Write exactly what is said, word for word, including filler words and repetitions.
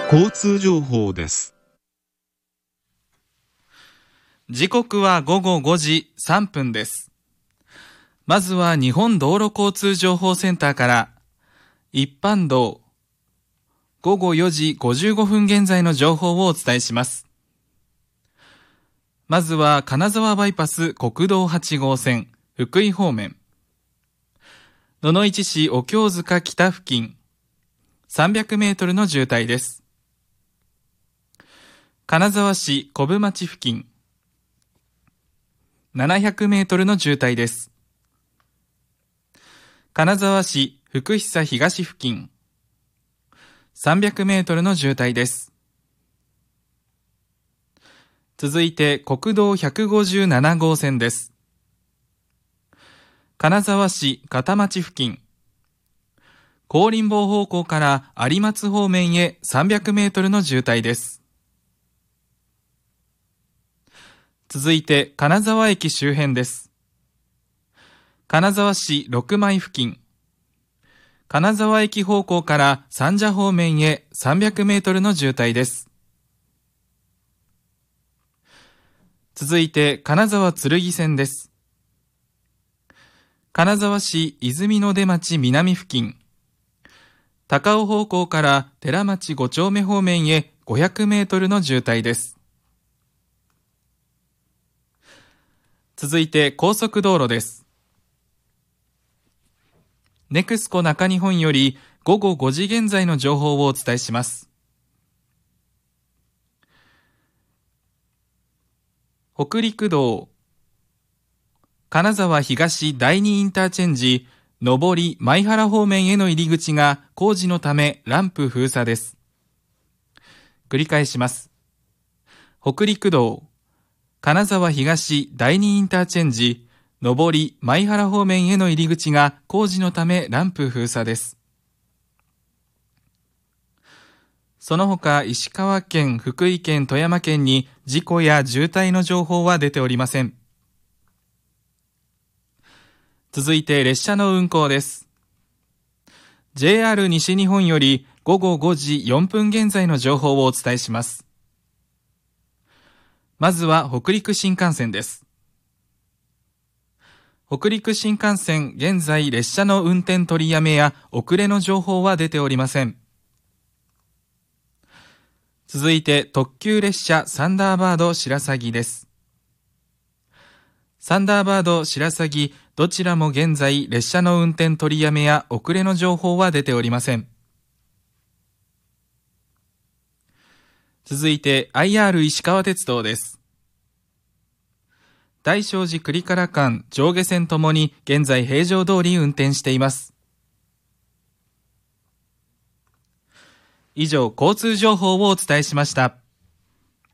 交通情報です。 時刻はごごごじさんぷんです。まずは日本道路交通情報センターから一般道ごごよじごじゅうごふん現在の情報をお伝えします。まずは金沢バイパス国道はちごうせん福井方面、野々市市お経塚北付近さんびゃくメートルの渋滞です。金沢市小部町付近ななひゃくメートルの渋滞です。金沢市福久東付近さんびゃくメートルの渋滞です。続いて国道ひゃくごじゅうななごうせんです。金沢市片町付近高林坊方向から有松方面へさんびゃくメートルの渋滞です。続いて金沢駅周辺です。金沢市六枚付近金沢駅方向から三社方面へさんびゃくメートルの渋滞です。続いて金沢剣線です。金沢市泉の出町南付近高尾方向から寺町ご丁目方面へごひゃくメートルの渋滞です。続いて高速道路です。ネクスコ中日本よりごごごじ現在の情報をお伝えします。北陸道金沢東第二インターチェンジ上り舞原方面への入り口が工事のためランプ封鎖です。繰り返します。北陸道金沢東第二インターチェンジ上り舞原方面への入り口が工事のためランプ封鎖です。その他石川県、福井県、富山県に事故や渋滞の情報は出ておりません。続いて列車の運行です。ジェイアール 西日本よりごごごじよんぷん現在の情報をお伝えします。まずは北陸新幹線です。北陸新幹線現在列車の運転取りやめや遅れの情報は出ておりません。続いて特急列車サンダーバード白鷺です。サンダーバード白鷺どちらも現在列車の運転取りやめや遅れの情報は出ておりません。続いて アイアール 石川鉄道です。大聖寺栗唐間上下線ともに現在平常通り運転しています。以上交通情報をお伝えしました。